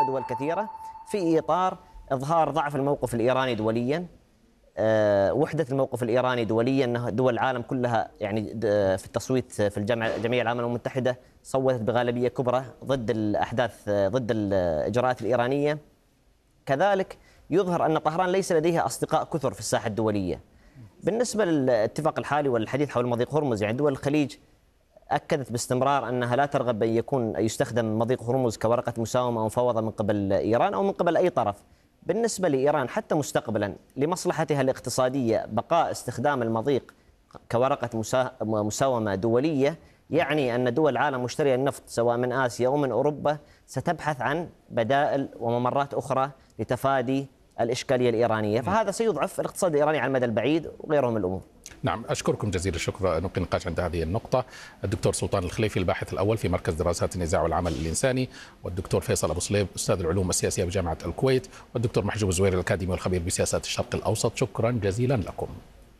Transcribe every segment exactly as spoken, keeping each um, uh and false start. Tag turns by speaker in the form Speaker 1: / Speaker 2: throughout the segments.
Speaker 1: دول كثيرة في إطار إظهار ضعف الموقف الإيراني دوليا، أه وحدة الموقف الإيراني دوليا. أن دول العالم كلها يعني في التصويت في الجمعية العامة للأمم المتحدة صوتت بغالبية كبرى ضد الأحداث، ضد الإجراءات الإيرانية. كذلك يظهر أن طهران ليس لديها أصدقاء كثر في الساحة الدولية. بالنسبة للاتفاق الحالي والحديث حول مضيق هرمز، يعني دول الخليج أكدت باستمرار أنها لا ترغب بأن يكون يستخدم مضيق هرمز كورقة مساومة أو مفاوضة من قبل إيران أو من قبل أي طرف. بالنسبة لإيران حتى مستقبلا لمصلحتها الاقتصادية بقاء استخدام المضيق كورقة مساومة دولية، يعني أن دول العالم مشترية النفط سواء من آسيا أو من أوروبا ستبحث عن بدائل وممرات أخرى لتفادي الإشكالية الإيرانية، فهذا سيضعف الاقتصاد الإيراني على المدى البعيد وغيره من الأمور.
Speaker 2: نعم، أشكركم جزيل الشكر. نلقي النقاش عند هذه النقطة. الدكتور سلطان الخليفي الباحث الأول في مركز دراسات النزاع والعمل الإنساني، والدكتور فيصل أبو صليب أستاذ العلوم السياسية بجامعة الكويت، والدكتور محجوب الزويري الأكاديمي والخبير بسياسات الشرق الأوسط. شكرا جزيلا لكم.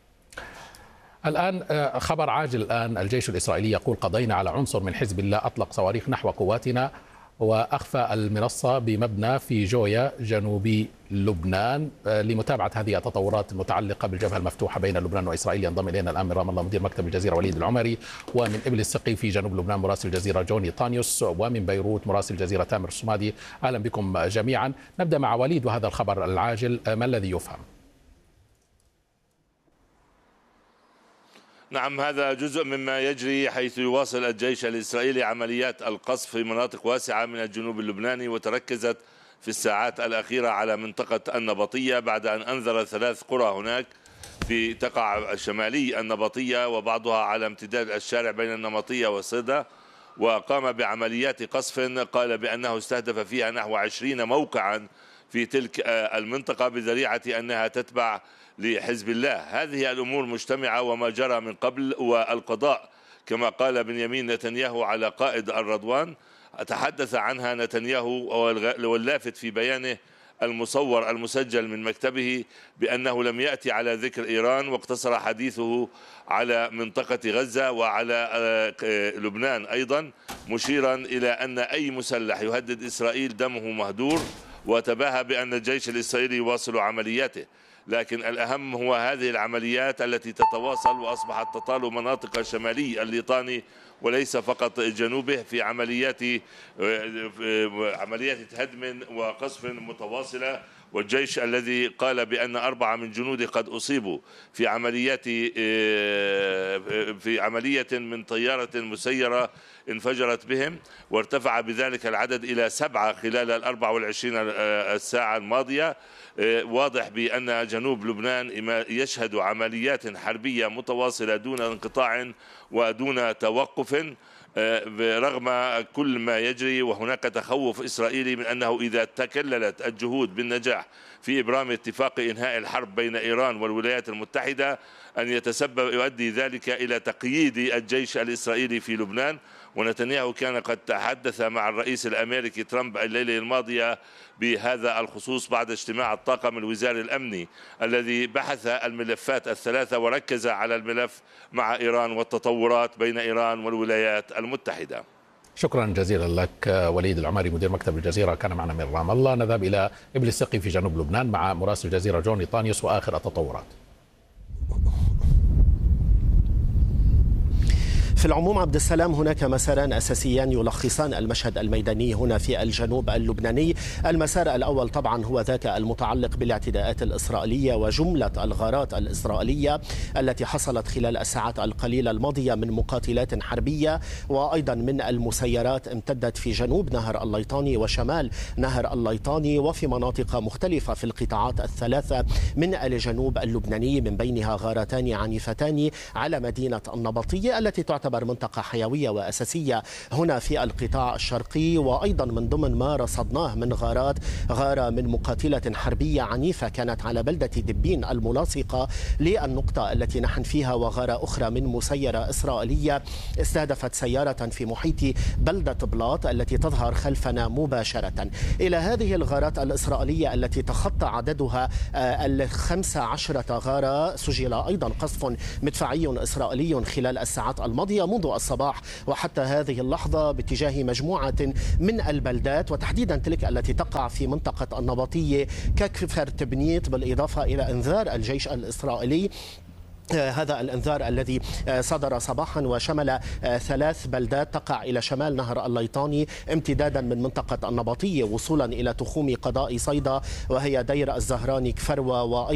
Speaker 2: الآن خبر عاجل. الآن الجيش الإسرائيلي يقول قضينا على عنصر من حزب الله أطلق صواريخ نحو قواتنا وأخفى المنصة بمبنى في جويا جنوب لبنان. لمتابعة هذه التطورات المتعلقة بالجبهة المفتوحة بين لبنان وإسرائيل ينضم إلينا الآن من رام الله مدير مكتب الجزيرة وليد العمري، ومن إبل السقي في جنوب لبنان مراسل الجزيرة جوني طانيوس، ومن بيروت مراسل الجزيرة تامر الصمادي. أهلا بكم جميعا. نبدأ مع وليد وهذا الخبر العاجل، ما الذي يفهم؟
Speaker 3: نعم، هذا جزء مما يجري، حيث يواصل الجيش الإسرائيلي عمليات القصف في مناطق واسعة من الجنوب اللبناني، وتركزت في الساعات الأخيرة على منطقة النبطية بعد أن أنذر ثلاث قرى هناك في تقع شمالي النبطية وبعضها على امتداد الشارع بين النبطية وصيدا، وقام بعمليات قصف قال بأنه استهدف فيها نحو عشرين موقعا في تلك المنطقة بذريعة أنها تتبع لحزب الله. هذه الأمور مجتمعة وما جرى من قبل، والقضاء كما قال بنيامين نتنياهو على قائد الرضوان تحدث عنها نتنياهو، واللافت في بيانه المصور المسجل من مكتبه بأنه لم يأتي على ذكر إيران، واقتصر حديثه على منطقة غزة وعلى لبنان أيضا، مشيرا إلى أن أي مسلح يهدد إسرائيل دمه مهدور، وتباهى بأن الجيش الإسرائيلي يواصل عملياته. لكن الأهم هو هذه العمليات التي تتواصل وأصبحت تطال مناطق شمالي الليطاني وليس فقط جنوبه في عمليات عمليات هدم وقصف متواصلة. والجيش الذي قال بأن أربعة من جنوده قد أصيبوا في عمليات في عملية من طيارة مسيرة انفجرت بهم، وارتفع بذلك العدد إلى سبعة خلال الأربع والعشرين الساعة الماضية. واضح بأن جنوب لبنان يشهد عمليات حربية متواصلة دون انقطاع ودون توقف رغم كل ما يجري. وهناك تخوف إسرائيلي من أنه إذا تكللت الجهود بالنجاح في إبرام اتفاق إنهاء الحرب بين إيران والولايات المتحدة أن يتسبب يؤدي ذلك إلى تقييد الجيش الإسرائيلي في لبنان. ونتنياهو كان قد تحدث مع الرئيس الأمريكي ترامب الليلة الماضية بهذا الخصوص بعد اجتماع الطاقم الوزاري الأمني الذي بحث الملفات الثلاثة وركز على الملف مع إيران والتطورات بين إيران والولايات المتحدة.
Speaker 2: شكرا جزيلا لك وليد العمري مدير مكتب الجزيرة، كان معنا من رام الله. نذهب إلى إبل السقي في جنوب لبنان مع مراسل الجزيرة جوني طانيوس وآخر التطورات.
Speaker 4: في العموم عبد السلام، هناك مساران أساسيان يلخصان المشهد الميداني هنا في الجنوب اللبناني. المسار الأول طبعا هو ذاك المتعلق بالاعتداءات الإسرائيلية وجملة الغارات الإسرائيلية التي حصلت خلال الساعات القليلة الماضية من مقاتلات حربية وأيضا من المسيرات امتدت في جنوب نهر الليطاني وشمال نهر الليطاني وفي مناطق مختلفة في القطاعات الثلاثة من الجنوب اللبناني، من بينها غارتان عنيفتان على مدينة النبطية التي تعتبر منطقة حيوية وأساسية هنا في القطاع الشرقي. وأيضا من ضمن ما رصدناه من غارات، غارة من مقاتلة حربية عنيفة كانت على بلدة دبين الملاصقة للنقطة التي نحن فيها، وغارة أخرى من مسيرة إسرائيلية استهدفت سيارة في محيط بلدة بلاط التي تظهر خلفنا مباشرة. إلى هذه الغارات الإسرائيلية التي تخطى عددها الخمس عشرة غارة سجل أيضا قصف مدفعي إسرائيلي خلال الساعات الماضية، النفطية منذ الصباح وحتى هذه اللحظة باتجاه مجموعة من البلدات، وتحديدا تلك التي تقع في منطقة النبطية ككفر تبنيت، بالإضافة إلى إنذار الجيش الإسرائيلي. هذا الانذار الذي صدر صباحا وشمل ثلاث بلدات تقع إلى شمال نهر الليطاني امتدادا من منطقة النبطية وصولا إلى تخوم قضاء صيدا وهي دير الزهراني كفروة، وأيضا